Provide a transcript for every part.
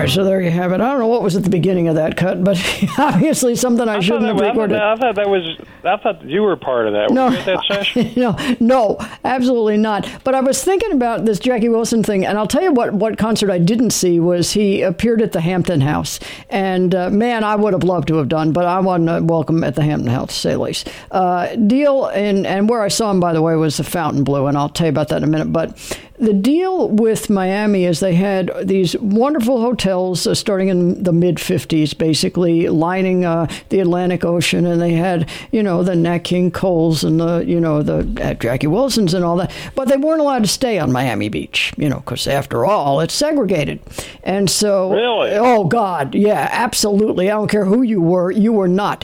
right, so there you have it. I don't know what was at the beginning of that cut, but obviously something I shouldn't have recorded. I thought you were part of that. No, were you at that session? No, absolutely not. But I was thinking about this Jackie Wilson thing, and I'll tell you what concert I didn't see was he appeared at the Hampton House. And man, I would have loved to have done, but I wasn't welcome at the Hampton House, to say the least. Deal, and where I saw him, by the way, was the Fontainebleau, and I'll tell you about that in a minute. But the deal with Miami is they had these wonderful hotels starting in the mid-'50s, basically lining the Atlantic Ocean, and they had, the Nat King Coles and the Jackie Wilsons and all that. But they weren't allowed to stay on Miami Beach, because after all, it's segregated. And so, really, oh God, yeah, absolutely. I don't care who you were not.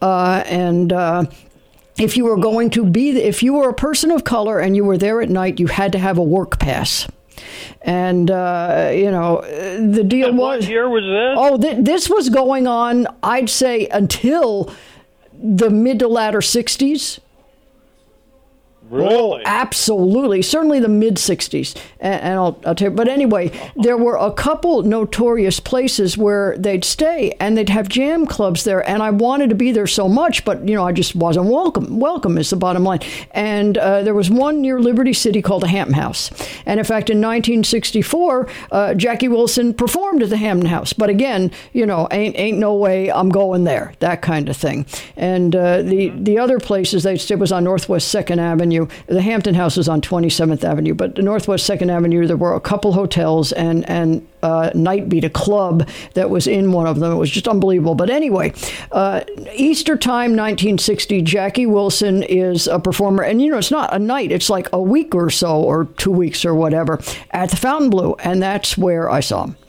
If you were going to if you were a person of color and you were there at night, you had to have a work pass. And, the deal was... What year was this? Oh, this was going on, I'd say, until the mid to latter 60s. Really? Oh, absolutely. Certainly the mid-'60s. And I'll tell you. But anyway, there were a couple notorious places where they'd stay, and they'd have jam clubs there. And I wanted to be there so much, but, I just wasn't welcome. Welcome is the bottom line. And there was one near Liberty City called the Hampton House. And in fact, in 1964, Jackie Wilson performed at the Hampton House. But again, ain't no way I'm going there, that kind of thing. And the other places they stayed was on Northwest 2nd Avenue. The Hampton House was on 27th Avenue, but the Northwest 2nd Avenue, there were a couple hotels and Nightbeat, a club that was in one of them. It was just unbelievable. But anyway, Easter time, 1960, Jackie Wilson is a performer. And, it's not a night. It's like a week or so, or 2 weeks or whatever, at the Fontainebleau. And that's where I saw him.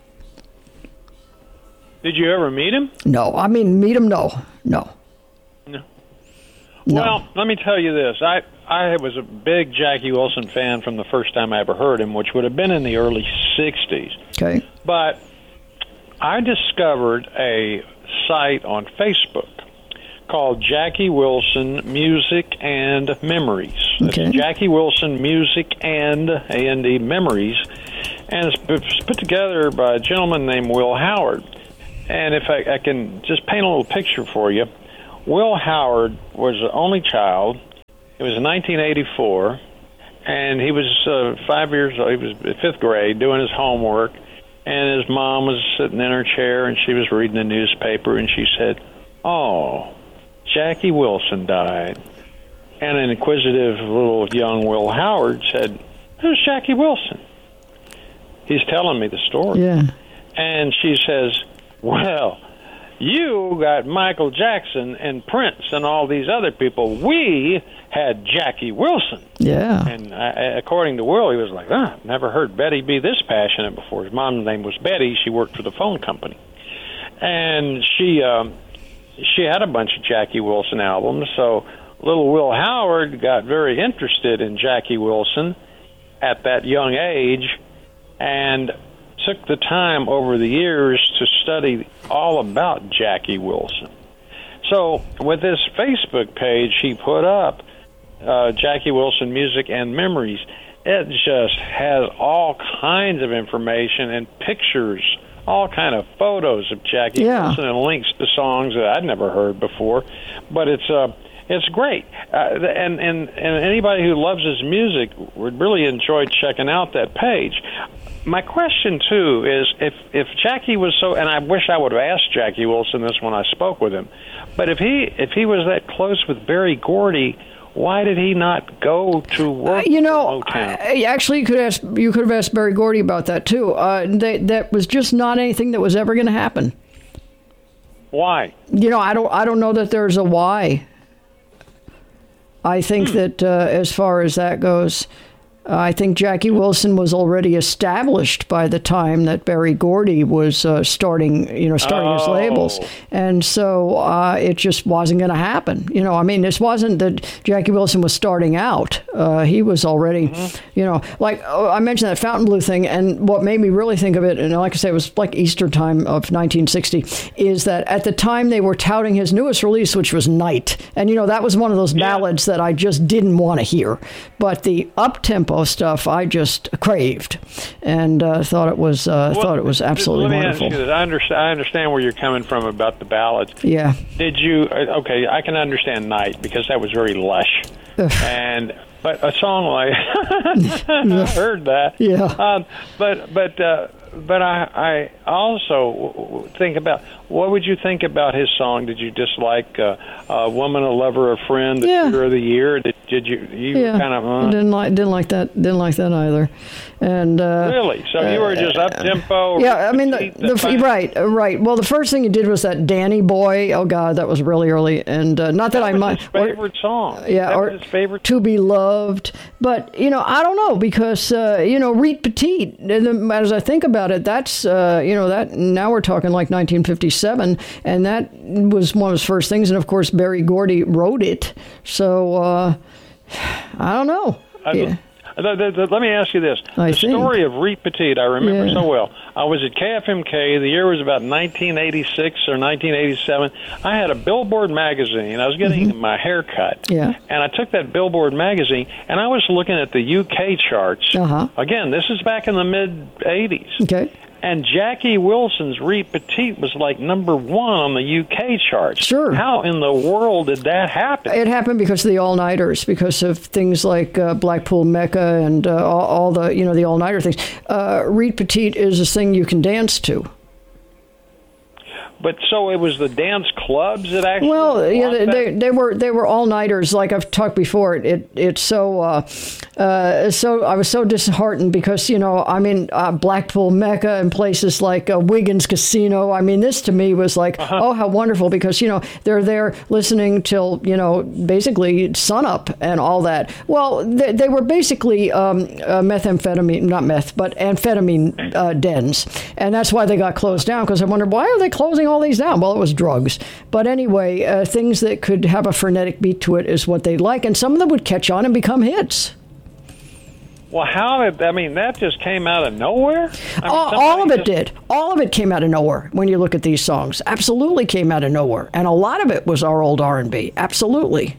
Did you ever meet him? No. I mean, meet him? No. Well, let me tell you this. I was a big Jackie Wilson fan from the first time I ever heard him, which would have been in the early 60s. Okay. But I discovered a site on Facebook called Jackie Wilson Music and Memories. Okay. That's Jackie Wilson Music and A&D Memories. And it's put together by a gentleman named Will Howard. And if I can just paint a little picture for you, Will Howard was the only child. It was 1984, and he was 5 years old. He was in 5th grade doing his homework, and his mom was sitting in her chair, and she was reading the newspaper, and she said, "Oh, Jackie Wilson died." And an inquisitive little young Will Howard said, "Who's Jackie Wilson?" He's telling me the story. Yeah. And she says, "Well, you got Michael Jackson and Prince and all these other people. We had Jackie Wilson." Yeah. And according to Will, he was like, never heard Betty be this passionate before. His mom's name was Betty. She worked for the phone company. And she had a bunch of Jackie Wilson albums. So little Will Howard got very interested in Jackie Wilson at that young age and took the time over the years to study all about Jackie Wilson. So with this Facebook page he put up, Jackie Wilson Music and Memories, it just has all kinds of information and pictures, all kind of photos of Jackie Wilson and links to songs that I'd never heard before. But it's great. And anybody who loves his music would really enjoy checking out that page. My question, too, is if Jackie was so, and I wish I would have asked Jackie Wilson this when I spoke with him, but if he was that close with Berry Gordy, why did he not go to work for Motown? Actually, you could have asked Berry Gordy about that, too. That was just not anything that was ever going to happen. Why? I don't know that there's a why. I think that as far as that goes, I think Jackie Wilson was already established by the time that Berry Gordy was starting his labels. And so it just wasn't going to happen. This wasn't that Jackie Wilson was starting out. He was already, I mentioned that Fontainebleau thing. And what made me really think of it, and like I say, it was like Easter time of 1960, is that at the time they were touting his newest release, which was Night. And, that was one of those ballads that I just didn't want to hear. But the up-tempo tempo stuff I just craved, and thought it was absolutely wonderful. Let me ask you this. I understand where you're coming from about the ballads. Yeah. Did you? Okay, I can understand Night because that was very lush, but a song like I heard that. Yeah. But I also think about, what would you think about his song? Did you dislike a woman, a lover, a friend, the Cheer of the Year? Did you? You kind of didn't like that. Didn't like that either. And really, so you were just up tempo. Yeah, I mean, right. Well, the first thing he did was that Danny Boy. Oh God, that was really early. And not that I might. His favorite song. Yeah, that or was his favorite. To Be Loved. But I don't know, because Reet Petite. As I think about it, that's that now we're talking like 1957, and that was one of his first things. And of course, Berry Gordy wrote it. So I don't know. Let me ask you this. The story of Reet Petite, I remember so well. I was at KFMK. The year was about 1986 or 1987. I had a Billboard magazine. I was getting my hair cut. Yeah. And I took that Billboard magazine, and I was looking at the UK charts. Uh-huh. Again, this is back in the mid-'80s. Okay. And Jackie Wilson's Reet Petite was like number 1 on the UK charts. Sure. How in the world did that happen? It happened because of the all-nighters, because of things like Blackpool Mecca and all the the all-nighter things. Reet Petite is a thing you can dance to. But so it was the dance clubs that actually. Well, yeah, they were all nighters. Like I've talked before, it's so I was so disheartened because Blackpool Mecca and places like Wiggins Casino. I mean, this to me was like, oh, how wonderful, because they're there listening till basically sunup and all that. Well, they were basically methamphetamine, not meth, but amphetamine dens, and that's why they got closed down. Because I wondered, why are they closing all these down? Well, it was drugs. But anyway, things that could have a frenetic beat to it is what they like, and some of them would catch on and become hits. Well, that just came out of nowhere? All of it did. All of it came out of nowhere when you look at these songs. Absolutely came out of nowhere. And a lot of it was our old R&B. Absolutely.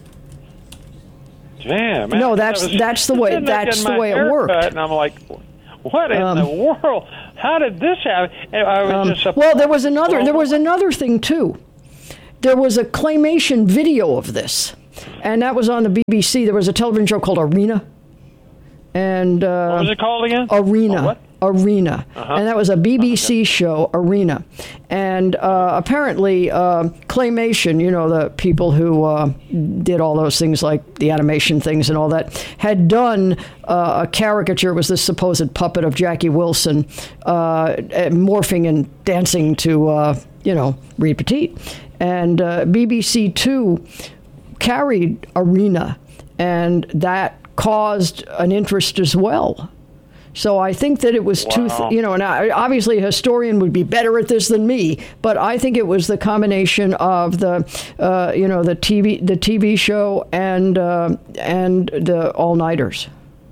Yeah, man. No, that's the way it worked. And I'm like, what in the world? How did this happen? There was another thing too. There was a claymation video of this, and that was on the BBC. There was a television show called Arena. And what was it called again? Arena. What? Arena. And that was a BBC show, Arena. And apparently, Claymation, the people who did all those things like the animation things and all that, had done a caricature. It was this supposed puppet of Jackie Wilson morphing and dancing to, Reet Petite. And BBC Two carried Arena, and that caused an interest as well. So I think that it was and obviously a historian would be better at this than me, but I think it was the combination of the TV show and the all-nighters.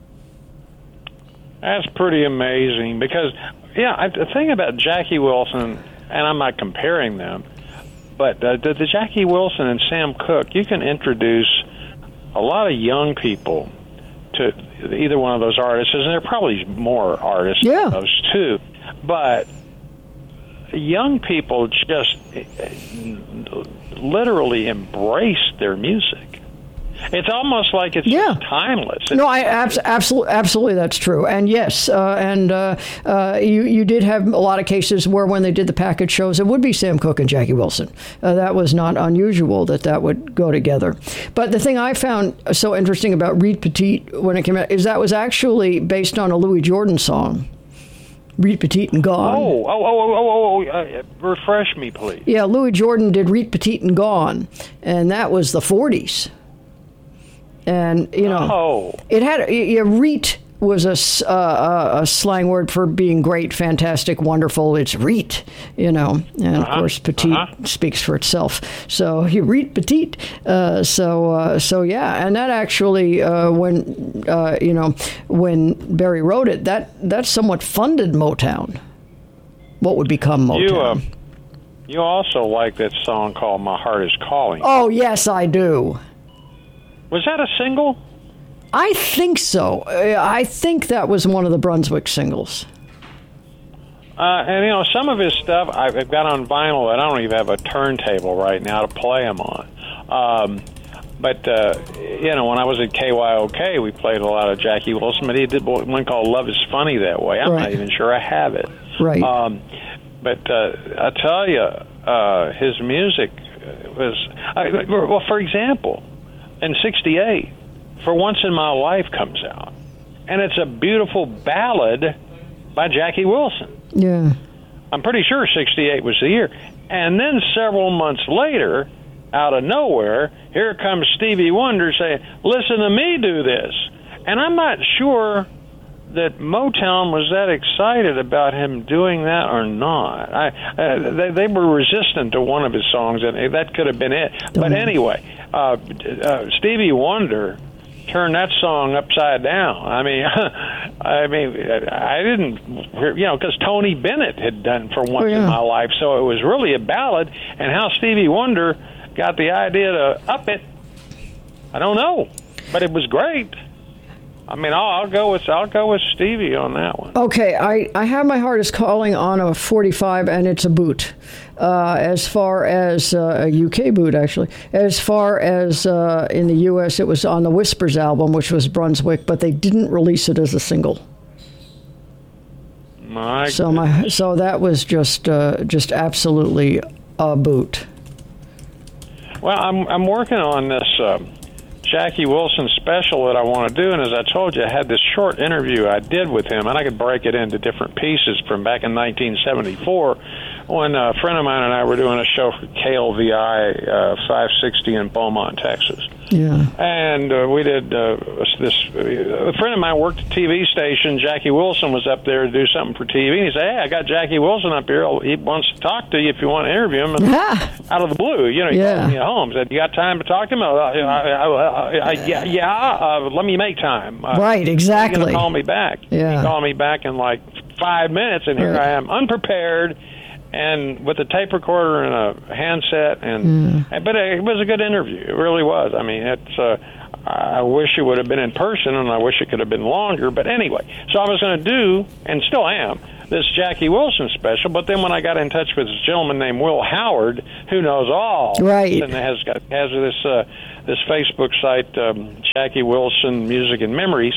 That's pretty amazing because, the thing about Jackie Wilson, and I'm not comparing them, but the Jackie Wilson and Sam Cooke, you can introduce a lot of young people to either one of those artists, and there are probably more artists than those two, but young people just literally embrace their music. It's almost like it's just timeless. Absolutely, that's true. And yes, you did have a lot of cases where when they did the package shows, it would be Sam Cooke and Jackie Wilson. That was not unusual that would go together. But the thing I found so interesting about Reet Petite when it came out is that was actually based on a Louis Jordan song. Reet Petite and Gone. Refresh me, please. Yeah, Louis Jordan did Reet Petite and Gone, and that was the 40s. And, it had, Reet was a slang word for being great, fantastic, wonderful. It's Reet, and of course, petite speaks for itself. So you Reet Petite. So yeah, and that actually, when Berry wrote it, that somewhat funded Motown. What would become Motown. You also like that song called "My Heart Is Calling." Oh yes, I do. Was that a single? I think so. I think that was one of the Brunswick singles. And some of his stuff I've got on vinyl. I don't even have a turntable right now to play them on. But when I was at KYOK, we played a lot of Jackie Wilson. But he did one called "Love Is Funny That Way." I'm not even sure I have it. Right. But I tell you, his music was well. For example, in '68, "For Once in My Life" comes out, and it's a beautiful ballad by Jackie Wilson. Yeah. I'm pretty sure '68 was the year. And then several months later, out of nowhere, here comes Stevie Wonder saying, "Listen to me do this." And I'm not sure that Motown was that excited about him doing that or not. They were resistant to one of his songs, and that could have been it. But anyway, Stevie Wonder turned that song upside down. I didn't, because Tony Bennett had done "For Once in My Life," so it was really a ballad. And how Stevie Wonder got the idea to up it, I don't know, but it was great. I'll go with Stevie on that one. Okay, I Have My Heart Is Calling on a 45, and it's a boot. As far as a UK boot, actually. As far as in the US, it was on the Whispers album, which was Brunswick, but they didn't release it as a single. So that was just absolutely a boot. Well, I'm working on this Jackie Wilson special that I want to do, and as I told you, I had this short interview I did with him, and I could break it into different pieces from back in 1974 when a friend of mine and I were doing a show for KLVI 560 in Beaumont, Texas. Yeah. And we did this. A friend of mine worked at a TV station. Jackie Wilson was up there to do something for TV. And he said, "Hey, I got Jackie Wilson up here. He wants to talk to you if you want to interview him." And out of the blue, he called me at home. Said, "You got time to talk to him?" Let me make time. Right, exactly. He's going to call me back. Yeah. He called me back in like 5 minutes, and here I am, unprepared, and with a tape recorder and a handset, but it was a good interview. It really was. I wish it would have been in person, and I wish it could have been longer. But anyway, so I was going to do, and still am, this Jackie Wilson special. But then when I got in touch with this gentleman named Will Howard, who knows all, right, and has this Facebook site, Jackie Wilson Music and Memories,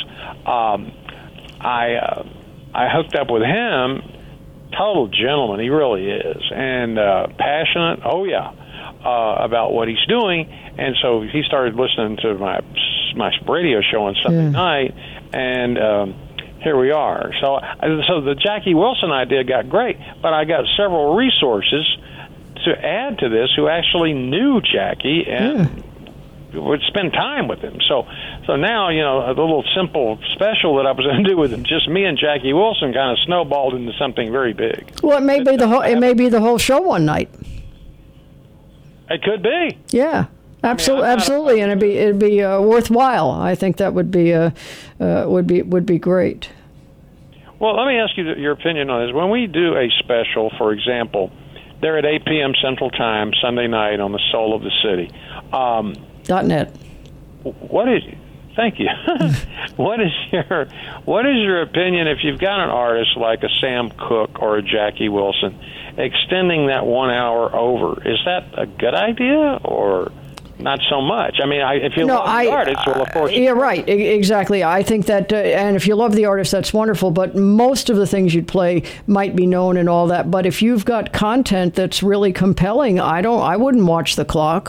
I hooked up with him. Total gentleman, he really is, and passionate. Oh yeah, about what he's doing. And so he started listening to my radio show on Sunday night, and here we are. So the Jackie Wilson idea got great, but I got several resources to add to this who actually knew Jackie and would spend time with him. So now, a little simple special that I was going to do with just me and Jackie Wilson kind of snowballed into something very big. Well, it may be the whole show one night. It could be. Yeah. Absolutely, and it'd be worthwhile. I think that would be great. Well, let me ask you your opinion on this. When we do a special, for example, they're at 8 p.m. Central Time Sunday night on the Soul of the City. .net. Thank you. What is your opinion if you've got an artist like a Sam Cooke or a Jackie Wilson extending that 1 hour over? Is that a good idea or not so much? If you love the artist, well, of course. Yeah, right. Exactly. I think that, and if you love the artist, that's wonderful. But most of the things you'd play might be known and all that. But if you've got content that's really compelling, I wouldn't watch the clock.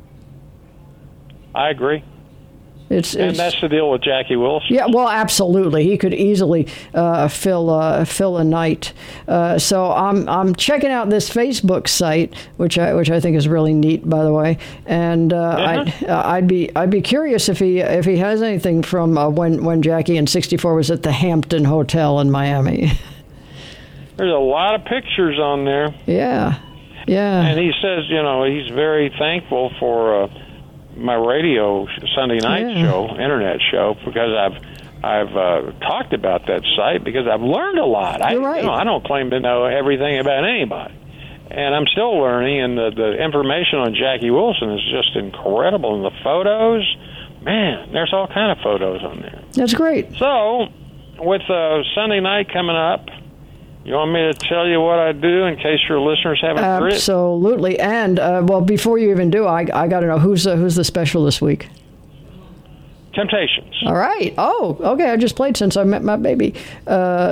I agree. And that's the deal with Jackie Wilson. Yeah, well, absolutely. He could easily fill a night. So I'm checking out this Facebook site, which I think is really neat, by the way. And I'd be curious if he has anything from when Jackie in '64 was at the Hampton Hotel in Miami. There's a lot of pictures on there. Yeah. And he says, he's very thankful for my radio Sunday night show, internet show, because I've talked about that site because I've learned a lot. I don't claim to know everything about anybody, and I'm still learning. And the information on Jackie Wilson is just incredible, and the photos, man, there's all kind of photos on there. That's great. So, with Sunday night coming up, you want me to tell you what I do in case your listeners haven't heard it? Absolutely. And, well, before you even do, I got to know, who's the special this week? Temptations. All right. Oh, okay. I just played Since I Met My Baby. Since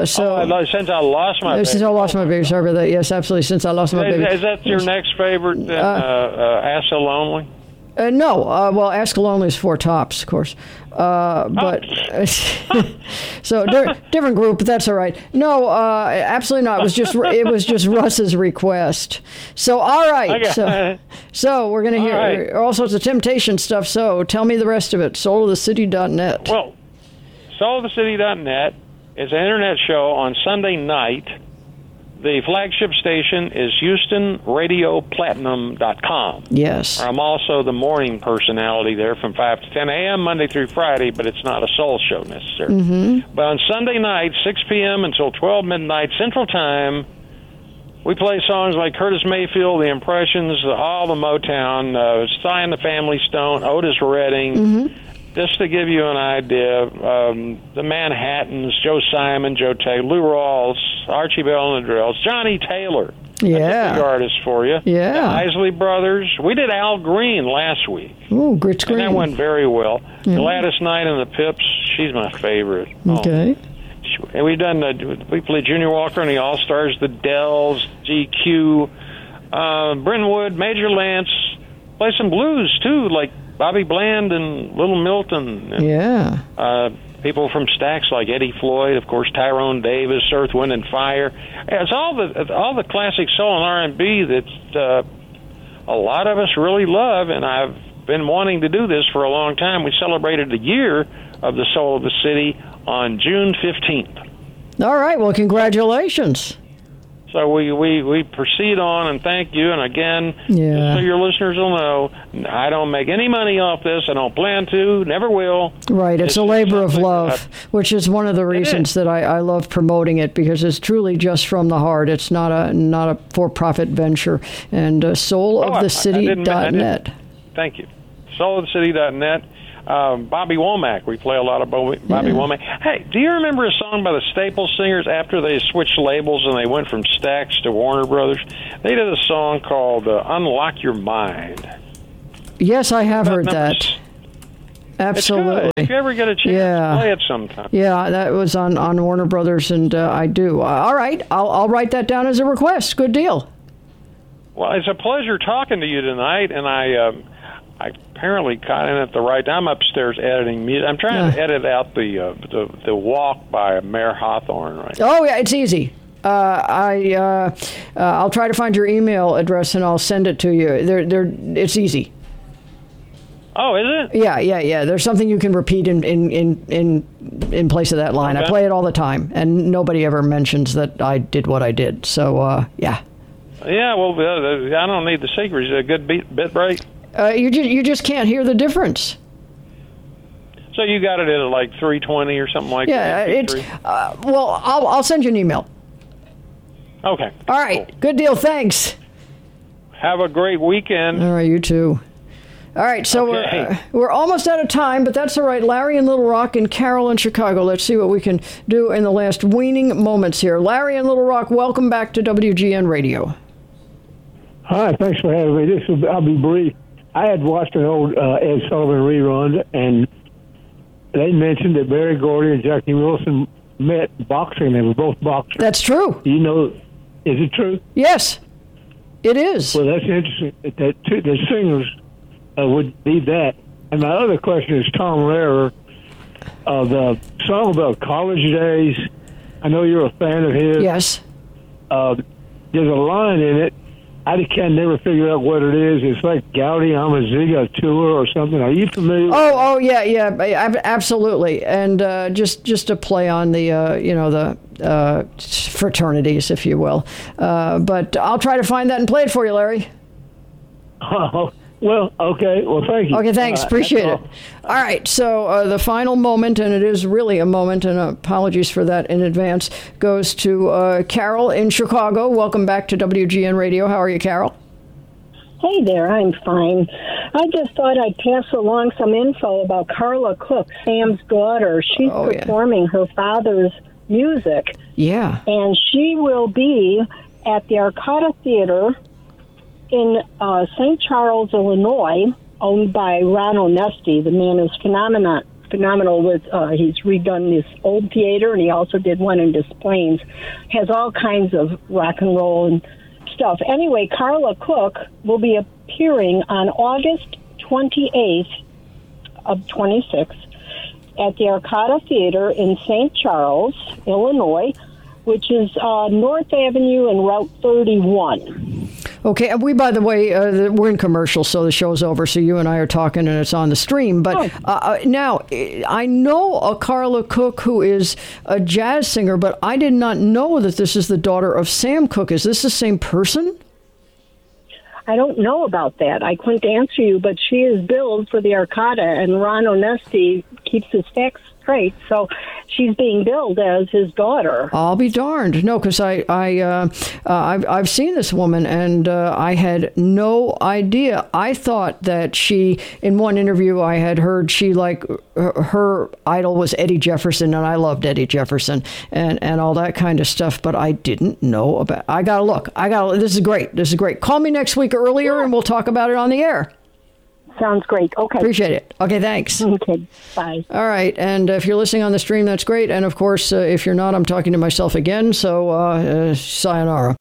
I Lost My Baby. Since I Lost My Baby. Sorry about that. Yes, absolutely. Since I Lost My Baby. Is that your next favorite, Ask So Lonely? No. Well, Ask Lonely is Four Tops, of course. But so different group, but that's all right. No, absolutely not. It was just Russ's request. So all right. Okay. So we're gonna hear all sorts of Temptation stuff. So tell me the rest of it. SoulOfTheCity.net. Well, SoulOfTheCity.net is an internet show on Sunday night. The flagship station is HoustonRadioPlatinum.com. Yes. I'm also the morning personality there from 5 to 10 a.m. Monday through Friday, but it's not a soul show necessarily. Mm-hmm. But on Sunday night, 6 p.m. until 12 midnight Central Time, we play songs like Curtis Mayfield, The Impressions, all the Motown, Sly and the Family Stone, Otis Redding. Mm-hmm. Just to give you an idea, the Manhattans, Joe Simon, Joe Taylor, Lou Rawls, Archie Bell and the Drills, Johnny Taylor. Yeah. That's a big artist for you. Yeah. The Isley Brothers. We did Al Green last week. Oh, Grits Green. And that went very well. Yeah. Gladys Knight and the Pips, she's my favorite. Okay. And we played Junior Walker and the All-Stars, the Dells, GQ, Brentwood, Major Lance, play some blues too, like Bobby Bland and Little Milton. And, people from Stax like Eddie Floyd, of course, Tyrone Davis, Earth, Wind and Fire. It's all the classic soul and R&B that a lot of us really love, and I've been wanting to do this for a long time. We celebrated the year of the Soul of the City on June 15th. All right. Well, congratulations. So we proceed on, and thank you. And again, just so your listeners will know, I don't make any money off this. I don't plan to, never will. Right. It's a labor of love, which is one of the reasons that I love promoting it, because it's truly just from the heart. It's not a for-profit venture. And SoulOfTheCity.net. Thank you. SoulOfTheCity.net. Bobby Womack. We play a lot of Bobby Womack. Hey, do you remember a song by the Staples Singers after they switched labels and they went from Stax to Warner Brothers? They did a song called Unlock Your Mind. Yes, I have heard that. Absolutely. If you ever get a chance, play it sometime. Yeah, that was on Warner Brothers, and I do. All right, I'll write that down as a request. Good deal. Well, it's a pleasure talking to you tonight, and I apparently caught in at the right time. I'm upstairs editing music. I'm trying to edit out the Walk by Mayor Hawthorne right now. Oh, yeah, it's easy. I'll try to find your email address and I'll send it to you. It's easy. Oh, is it? Yeah. There's something you can repeat in place of that line. Okay. I play it all the time, and nobody ever mentions that I did what I did. So, yeah. Yeah, well, I don't need the secret. Is it a good bit break? You just can't hear the difference. So you got it at like 3:20 or something like that? Yeah, it's well, I'll send you an email. Okay. All right. Cool. Good deal. Thanks. Have a great weekend. All right, you too. All right, so we're almost out of time, but that's all right. Larry in Little Rock and Carol in Chicago. Let's see what we can do in the last weaning moments here. Larry in Little Rock, welcome back to WGN Radio. Hi, thanks for having me. I'll be brief. I had watched an old Ed Sullivan rerun, and they mentioned that Barry Gordy and Jackie Wilson met boxing. They were both boxers. That's true. You know, is it true? Yes, it is. Well, that's interesting. The singers would need that. And my other question is Tom Lehrer, the song about college days. I know you're a fan of his. Yes. There's a line in it. I can never figure out what it is. It's like Gaudi Amaziga tour or something. Are you familiar? Oh, yeah, absolutely. And just to play on the the fraternities, if you will. But I'll try to find that and play it for you, Larry. Oh, well, okay. Well, thank you. Okay, thanks. Appreciate it. All right. So the final moment, and it is really a moment, and apologies for that in advance, goes to Carol in Chicago. Welcome back to WGN Radio. How are you, Carol? Hey there. I'm fine. I just thought I'd pass along some info about Carla Cook, Sam's daughter. She's performing her father's music. Yeah. And she will be at the Arcata Theater in St. Charles, Illinois, owned by Ron Onesti. The man is phenomenal with, he's redone this old theater, and he also did one in Des Plaines. Has all kinds of rock and roll and stuff. Anyway, Carla Cook will be appearing on August 28th of 26 at the Arcata Theater in St. Charles, Illinois, which is North Avenue and Route 31. Okay, we, by the way, we're in commercial, so the show's over, so you and I are talking and it's on the stream. But now, I know a Carla Cook who is a jazz singer, but I did not know that this is the daughter of Sam Cooke. Is this the same person? I don't know about that. I couldn't answer you, but she is billed for the Arcata, and Ron Onesti keeps his facts straight, so she's being billed as his daughter. I'll be darned. No, because I've seen this woman, and I had no idea. I thought that she, in one interview I had heard, she her idol was Eddie Jefferson, and I loved Eddie Jefferson and all that kind of stuff, but I didn't know about. I gotta look. This is great. Call me next week earlier, and we'll talk about it on the air. Sounds great. Okay. Appreciate it. Okay, thanks. Okay, bye. All right, and if you're listening on the stream, that's great. And, of course, if you're not, I'm talking to myself again, so sayonara.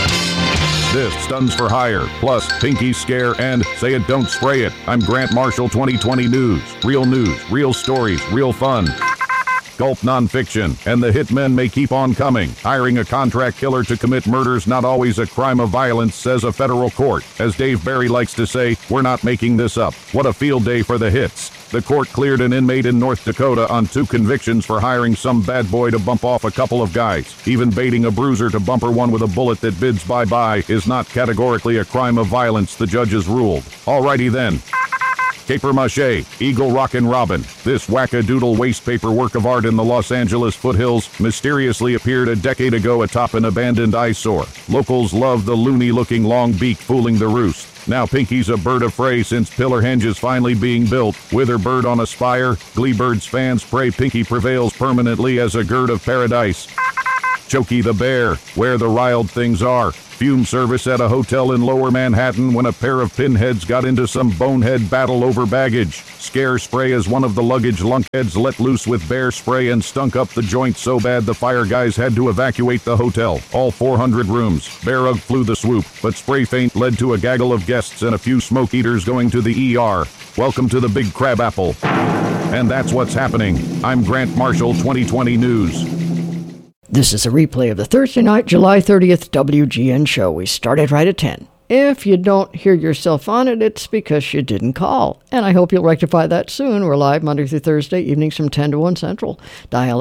This Stuns for Hire, plus Pinky Scare and Say It Don't Spray It. I'm Grant Marshall, 2020 News, real stories, real fun. Gulp nonfiction, and the hitmen may keep on coming. Hiring a contract killer to commit murder's not always a crime of violence, says a federal court. As Dave Barry likes to say, we're not making this up. What a field day for the hits. The court cleared an inmate in North Dakota on 2 convictions for hiring some bad boy to bump off a couple of guys. Even baiting a bruiser to bumper one with a bullet that bids bye-bye is not categorically a crime of violence, the judges ruled. Alrighty then. Papier-mâché, Eagle Rockin' Robin. This wackadoodle waste paper work of art in the Los Angeles foothills mysteriously appeared a decade ago atop an abandoned eyesore. Locals love the loony-looking long beak fooling the roost. Now Pinky's a bird of prey since Pillarhenge is finally being built. With her bird on a spire, Gleebirds fans pray Pinky prevails permanently as a gird of paradise. Chokey the Bear, where the riled things are. Fume service at a hotel in Lower Manhattan when a pair of pinheads got into some bonehead battle over baggage. Scare spray as one of the luggage lunkheads let loose with bear spray and stunk up the joint so bad the fire guys had to evacuate the hotel. All 400 rooms. Bear Ugg flew the swoop, but spray feint led to a gaggle of guests and a few smoke eaters going to the ER. Welcome to the Big Crab Apple. And that's what's happening. I'm Grant Marshall, 2020 News. This is a replay of the Thursday night, July 30th WGN show. We started right at 10. If you don't hear yourself on it, it's because you didn't call. And I hope you'll rectify that soon. We're live Monday through Thursday, evenings from 10 to 1 Central. Dial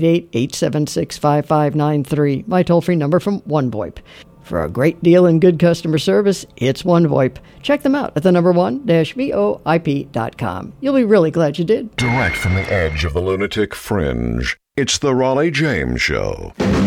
888-876-5593, my toll-free number from OneVoIP. For a great deal and good customer service, it's OneVoIP. Check them out at the number one-voip.com. You'll be really glad you did. Direct from the edge of the lunatic fringe, it's the Raleigh James Show.